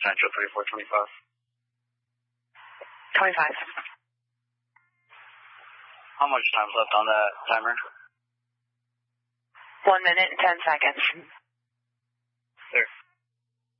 Central 3425. 25. How much time's left on that timer? 1 minute and 10 seconds. There.